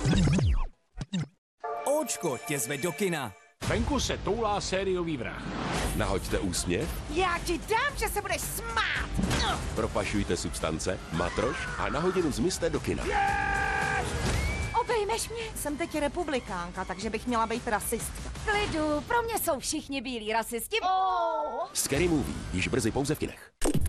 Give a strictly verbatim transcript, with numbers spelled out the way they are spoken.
Očko tě zve do kina. Venku se toulá sériový vrah. Nahoďte úsměv, Já ti dám, že se budeš smát. propašujte substance, matroš a na hodinu zmizte do kina. Obejmeš mě? Jsem teď republikánka, takže bych měla být rasistka. Klidu, pro mě jsou všichni bílí rasisti. Oh. Scary Movie, již brzy pouze v kinech.